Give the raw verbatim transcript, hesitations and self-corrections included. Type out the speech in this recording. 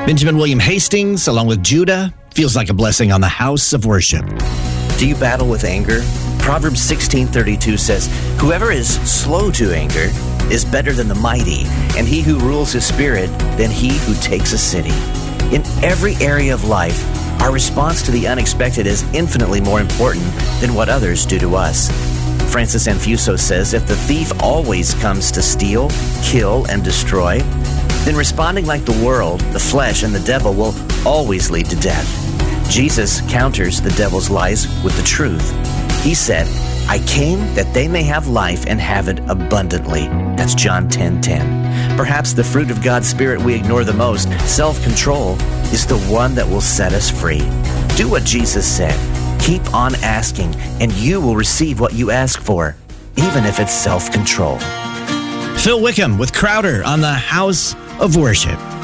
Benjamin William Hastings, along with Judah, feels like a blessing on the house of worship. Do you battle with anger? Proverbs sixteen thirty-two says, "Whoever is slow to anger is better than the mighty, and he who rules his spirit than he who takes a city." In every area of life, our response to the unexpected is infinitely more important than what others do to us. Francis Anfuso says, if the thief always comes to steal, kill, and destroy, then responding like the world, the flesh, and the devil will always lead to death. Jesus counters the devil's lies with the truth. He said, "I came that they may have life and have it abundantly." That's John ten ten. Perhaps the fruit of God's Spirit we ignore the most, self-control, is the one that will set us free. Do what Jesus said. Keep on asking, and you will receive what you ask for, even if it's self-control. Phil Wickham with Crowder on the House of Worship.